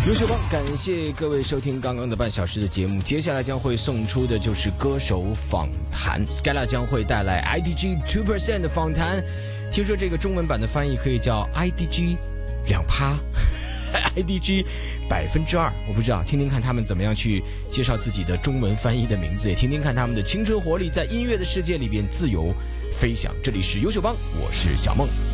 优秀帮，感谢各位收听刚刚的半小时的节目。接下来将会送出的就是歌手访谈 ，Skyla 将会带来 IDG 2% 的访谈。听说这个中文版的翻译可以叫 IDG 2%。IDG 2%，我不知道，听听看他们怎么样去介绍自己的中文翻译的名字，也听听看他们的青春活力在音乐的世界里边自由飞翔。这里是优秀帮，我是小梦。